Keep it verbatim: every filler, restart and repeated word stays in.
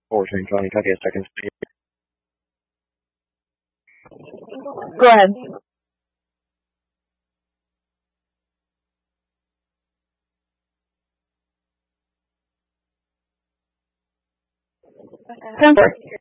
Or Shane Tony, thirty seconds. Go ahead. Ten four.